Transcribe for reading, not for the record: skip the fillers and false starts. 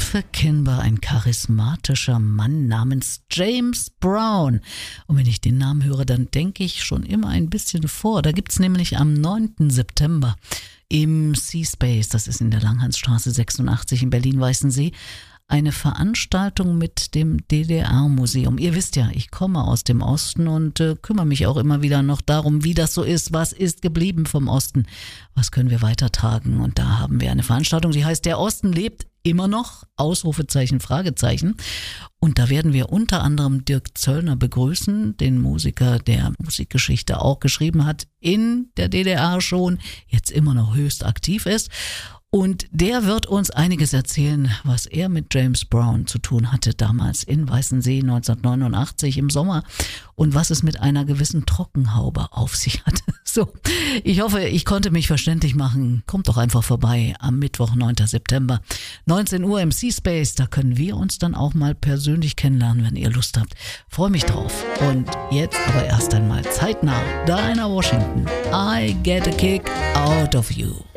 unverkennbar ein charismatischer Mann namens James Brown. Und wenn ich den Namen höre, dann denke ich schon immer ein bisschen vor. Da gibt's nämlich am 9. September im C-Space, das ist in der Langhansstraße 86 in Berlin-Weißensee, eine Veranstaltung mit dem DDR-Museum. Ihr wisst ja, ich komme aus dem Osten und kümmere mich auch immer wieder noch darum, wie das so ist. Was ist geblieben vom Osten? Was können wir weitertragen? Und da haben wir eine Veranstaltung, die heißt Der Osten lebt immer noch, Ausrufezeichen, Fragezeichen. Und da werden wir unter anderem Dirk Zöllner begrüßen, den Musiker, der Musikgeschichte auch geschrieben hat, in der DDR schon, jetzt immer noch höchst aktiv ist. Und der wird uns einiges erzählen, was er mit James Brown zu tun hatte, damals in Weißensee 1989 im Sommer und was es mit einer gewissen Trockenhaube auf sich hatte. So, ich hoffe, ich konnte mich verständlich machen. Kommt doch einfach vorbei am Mittwoch, 9. September, 19 Uhr im C-Space. Da können wir uns dann auch mal persönlich kennenlernen, wenn ihr Lust habt. Freue mich drauf. Und jetzt aber erst einmal zeitnah, Diana Washington. I get a kick out of you.